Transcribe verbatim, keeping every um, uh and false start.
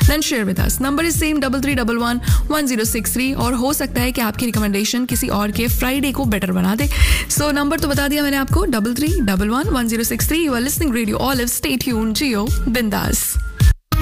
Then share with us. Number is same double three double one one zero six three और हो सकता है कि आपकी रिकमेंडेशन किसी और के फ्राइडे को बेटर बना दे. सो नंबर तो बता दिया मैंने आपको, double three double one one zero six three. You are listening radio olive. Stay tuned, जियो बिंदास.